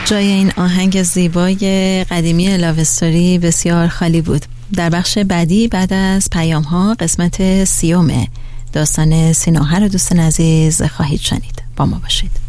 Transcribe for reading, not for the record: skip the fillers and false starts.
جای این آهنگ زیبای قدیمی لاو استوری بسیار خالی بود. در بخش بعدی بعد از پیام ها قسمت 30 داستان سیناهه رو دوستان عزیز خواهید شنید. با ما باشید.